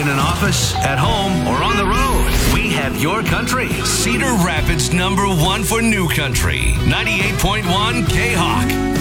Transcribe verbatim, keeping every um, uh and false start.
in an office, at home, or on the road, we have your country. Cedar Rapids number one for new country. ninety-eight point one K-Hawk.